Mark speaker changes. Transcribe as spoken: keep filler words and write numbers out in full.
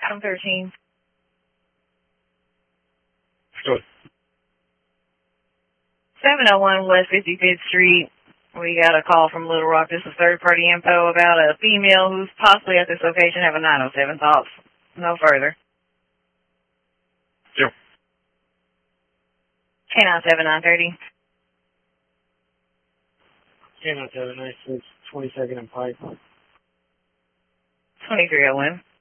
Speaker 1: I'm thirteen.
Speaker 2: Good.
Speaker 1: seven oh one West fifty-fifth Street. We got a call from Little Rock. This is third-party info about a female who's possibly at this location having nine oh seven thoughts. No further.
Speaker 2: Yep.
Speaker 1: K nine seven nine thirty.
Speaker 2: K nine seven nine six, twenty-second and Pike.
Speaker 1: twenty-three oh one.